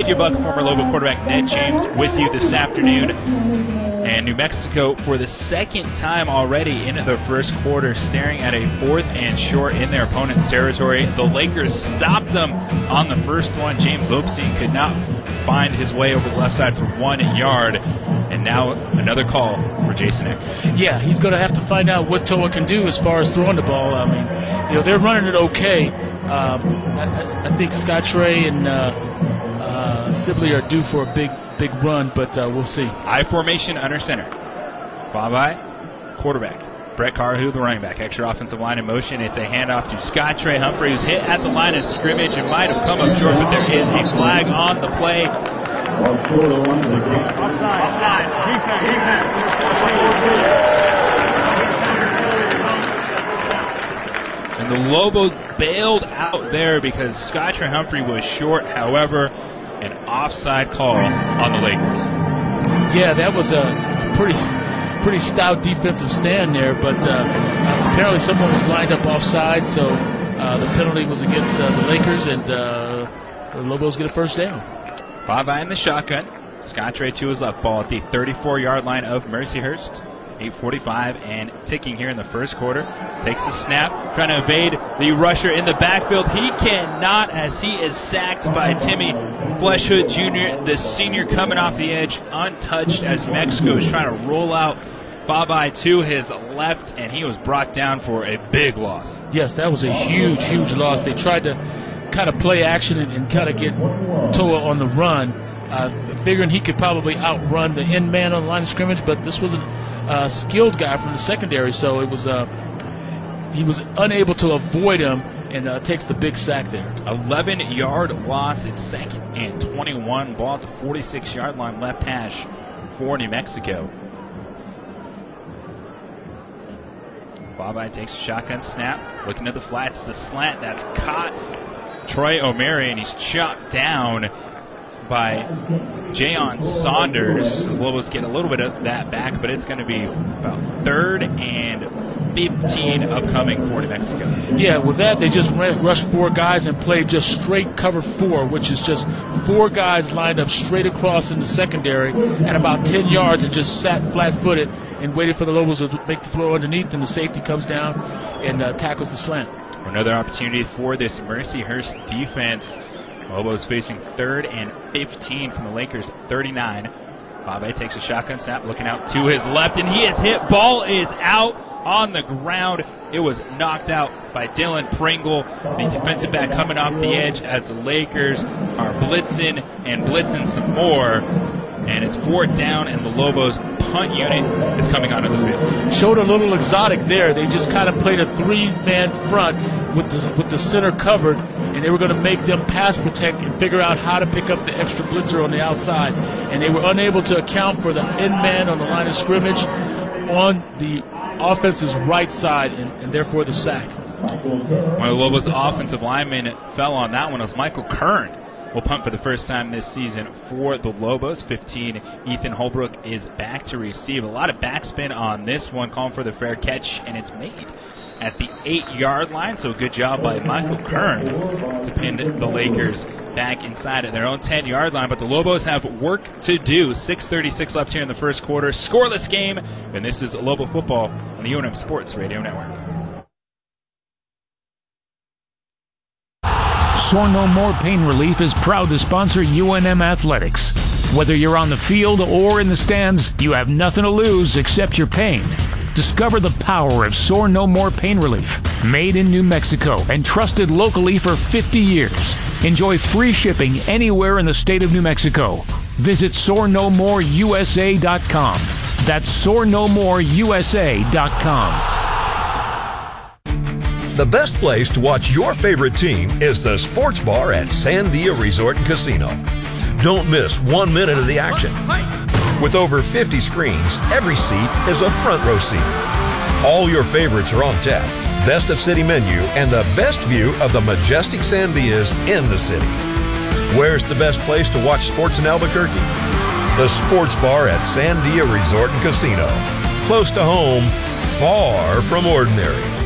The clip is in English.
TJ Buck, former Lobo quarterback Ned James, with you this afternoon. And New Mexico, for the second time already into the first quarter, staring at a 4th and short in their opponent's territory. The Lakers stopped them on the first one. James Lopesine could not find his way over the left side for 1 yard. And now another call for Jason Eck. Yeah, he's going to have to find out what Toa can do as far as throwing the ball. I mean, they're running it okay. I think Scott Trey and Sibley are due for a big run, but we'll see. I formation under center. Bye-bye, quarterback. Brett Carhu, the running back. Extra offensive line in motion. It's a handoff to Scott Trey Humphrey, who's hit at the line of scrimmage and might have come up short, but there is a flag on the play. Offside. Defense. And the Lobos bailed out there because Scott Trey Humphrey was short. However, an offside call on the Lakers. Yeah, that was a pretty stout defensive stand there, but apparently someone was lined up offside, so the penalty was against the Lakers, and the Lobos get a first down. Bye-bye in the shotgun. Scott Trey to his left, ball at the 34-yard line of Mercyhurst. 8:45 and ticking here in the first quarter. Takes the snap, trying to evade the rusher in the backfield. He cannot, as he is sacked by Timmy Fleshhood Jr., the senior, coming off the edge, untouched, as Mexico is trying to roll out Bye-bye to his left, and he was brought down for a big loss. Yes, that was a huge loss. They tried to kind of play action and kind of get Toa on the run, figuring he could probably outrun the end man on the line of scrimmage, but this was a skilled guy from the secondary, so it was he was unable to avoid him, and takes the big sack there. 11-yard loss. It's 2nd and 21. Ball at the 46-yard line, left hash for New Mexico. Bye-bye takes a shotgun snap, looking at the flats, the slant that's caught Troy O'Mary, and he's chopped down by Jayon Saunders. The Lobos get a little bit of that back, but it's going to be about 3rd and 15 upcoming for New Mexico. Yeah, with that, they just rushed 4 guys and played just straight cover 4, which is just 4 guys lined up straight across in the secondary at about 10 yards and just sat flat-footed and waited for the Lobos to make the throw underneath, and the safety comes down and tackles the slant. Another opportunity for this Mercyhurst defense. Lobos facing 3rd and 15 from the Lakers 39. Bye-bye takes a shotgun snap, looking out to his left, and he is hit. Ball is out on the ground. It was knocked out by Dylan Pringle, the defensive back, coming off the edge as the Lakers are blitzing and blitzing some more. And it's 4th down, and the Lobos punt unit is coming onto the field. Showed a little exotic there. They just kind of played a 3-man front with the center covered, and they were going to make them pass protect and figure out how to pick up the extra blitzer on the outside. And they were unable to account for the end man on the line of scrimmage on the offense's right side, and therefore the sack. One of the Lobos' offensive linemen fell on that one. It was Michael Kern. Will punt for the first time this season for the Lobos. 15, Ethan Holbrook is back to receive. A lot of backspin on this one, calling for the fair catch, and it's made at the 8-yard line. So good job by Michael Kern to pin the Lakers back inside of their own 10-yard line. But the Lobos have work to do. 6:36 left here in the first quarter. Scoreless game, and this is Lobo football on the UNM Sports Radio Network. Sore No More Pain Relief is proud to sponsor UNM Athletics. Whether you're on the field or in the stands, you have nothing to lose except your pain. Discover the power of Sore No More Pain Relief. Made in New Mexico and trusted locally for 50 years. Enjoy free shipping anywhere in the state of New Mexico. Visit SoreNoMoreUSA.com. That's SoreNoMoreUSA.com. The best place to watch your favorite team is the Sports Bar at Sandia Resort and Casino. Don't miss 1 minute of the action. With over 50 screens, every seat is a front row seat. All your favorites are on tap, best of city menu, and the best view of the majestic Sandias in the city. Where's the best place to watch sports in Albuquerque? The Sports Bar at Sandia Resort and Casino. Close to home, far from ordinary.